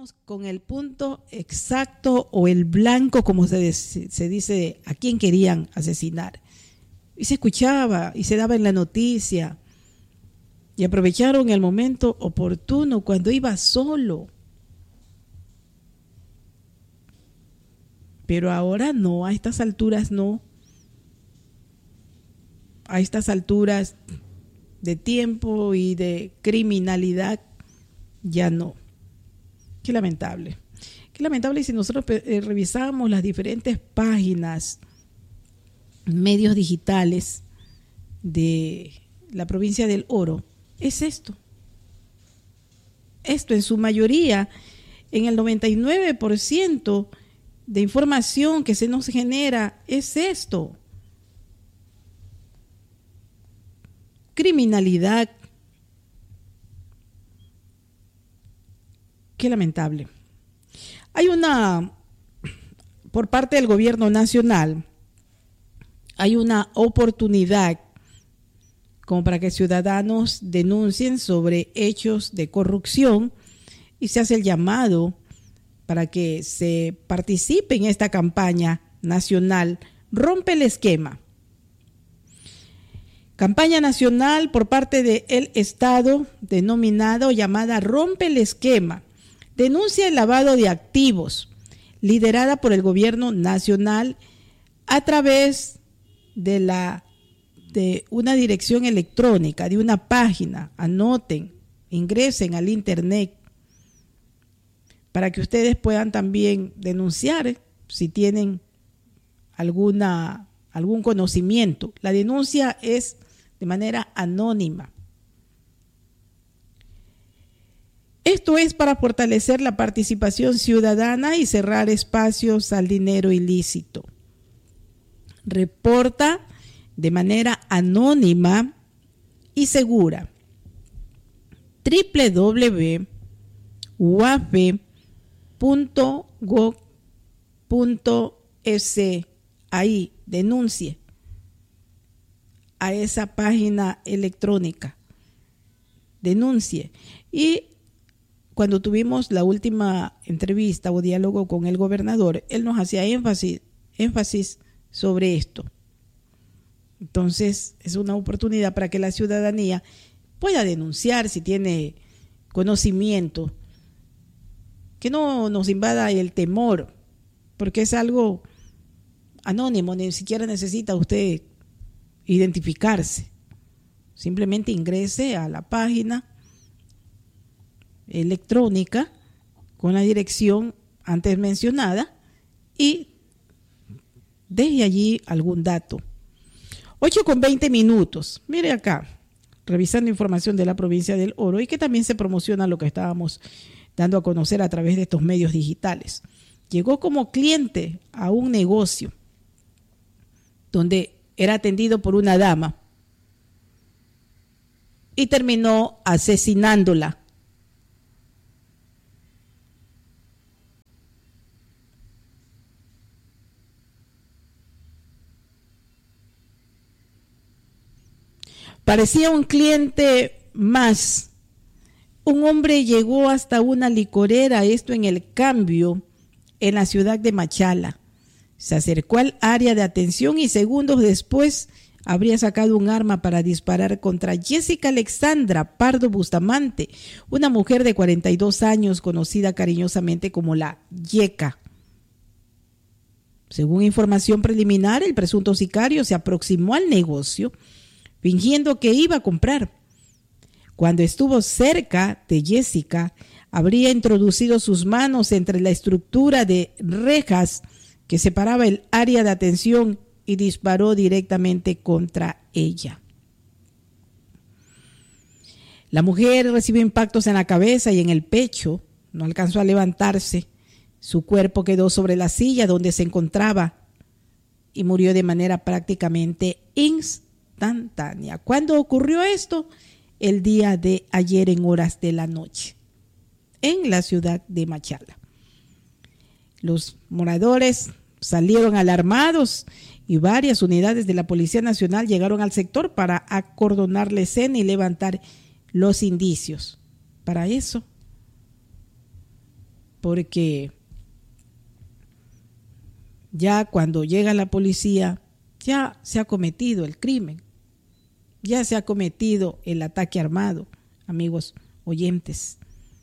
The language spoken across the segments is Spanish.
dimos con el punto exacto o el blanco, como se dice, a quién querían asesinar. Y se escuchaba y se daba en la noticia. Y aprovecharon el momento oportuno cuando iba solo. Pero ahora no, a estas alturas no. A estas alturas de tiempo y de criminalidad ya no. Qué lamentable. Qué lamentable. Y si nosotros revisamos las diferentes páginas, medios digitales de la provincia del Oro, es esto. Esto en su mayoría, en el 99% de información que se nos genera, es esto. Criminalidad. Qué lamentable. Hay por parte del gobierno nacional, hay una oportunidad como para que ciudadanos denuncien sobre hechos de corrupción y se hace el llamado para que se participe en esta campaña nacional Rompe el Esquema. Campaña nacional por parte del Estado denominada o llamada Rompe el Esquema. Denuncia el lavado de activos, liderada por el gobierno nacional a través de una dirección electrónica, de una página. Anoten, ingresen al internet para que ustedes puedan también denunciar si tienen algún conocimiento. La denuncia es de manera anónima. Esto es para fortalecer la participación ciudadana y cerrar espacios al dinero ilícito. Reporta de manera anónima y segura. www.uafe.gov.es. Ahí denuncie a esa página electrónica. Denuncie. Y cuando tuvimos la última entrevista o diálogo con el gobernador, él nos hacía énfasis sobre esto. Entonces, es una oportunidad para que la ciudadanía pueda denunciar si tiene conocimiento, que no nos invada el temor, porque es algo anónimo, ni siquiera necesita usted identificarse. Simplemente ingrese a la página electrónica con la dirección antes mencionada y deje allí algún dato. 8:20. Mire acá, revisando información de la provincia del Oro y que también se promociona lo que estábamos dando a conocer a través de estos medios digitales. Llegó como cliente a un negocio donde era atendido por una dama y terminó asesinándola. Parecía un cliente más. Un hombre llegó hasta una licorera, esto en El Cambio, en la ciudad de Machala. Se acercó al área de atención y segundos después habría sacado un arma para disparar contra Jessica Alexandra Pardo Bustamante, una mujer de 42 años conocida cariñosamente como la Yeca. Según información preliminar, el presunto sicario se aproximó al negocio fingiendo que iba a comprar. Cuando estuvo cerca de Jessica, habría introducido sus manos entre la estructura de rejas que separaba el área de atención y disparó directamente contra ella. La mujer recibió impactos en la cabeza y en el pecho, no alcanzó a levantarse. Su cuerpo quedó sobre la silla donde se encontraba y murió de manera prácticamente instantánea. ¿Cuándo ocurrió esto? El día de ayer en horas de la noche, en la ciudad de Machala. Los moradores salieron alarmados y varias unidades de la Policía Nacional llegaron al sector para acordonar la escena y levantar los indicios. Para eso porque ya cuando llega la policía, ya se ha cometido el crimen, ya se ha cometido el ataque armado, amigos oyentes.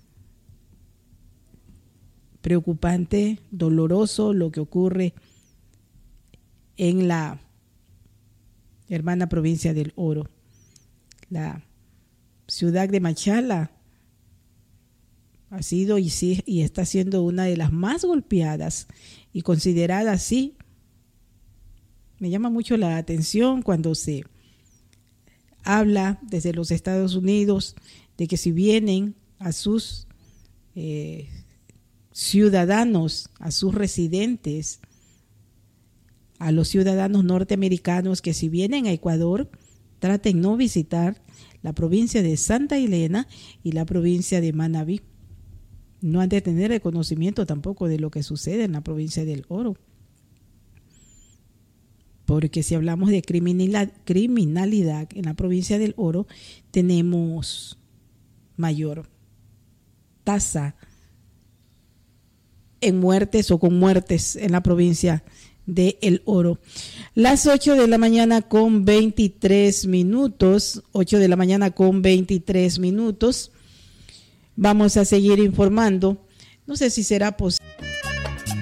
Preocupante, doloroso lo que ocurre en la hermana provincia del Oro. La ciudad de Machala ha sido y está siendo una de las más golpeadas y considerada así. Me llama mucho la atención cuando se habla desde los Estados Unidos de que si vienen a sus ciudadanos, a sus residentes, a los ciudadanos norteamericanos que si vienen a Ecuador, traten no visitar la provincia de Santa Elena y la provincia de Manabí. No han de tener el conocimiento tampoco de lo que sucede en la provincia del Oro. Porque si hablamos de criminalidad en la provincia del Oro, tenemos mayor tasa en muertes o con muertes en la provincia de El Oro. Las 8 de la mañana con 23 minutos, 8 de la mañana con 23 minutos. Vamos a seguir informando. No sé si será posible.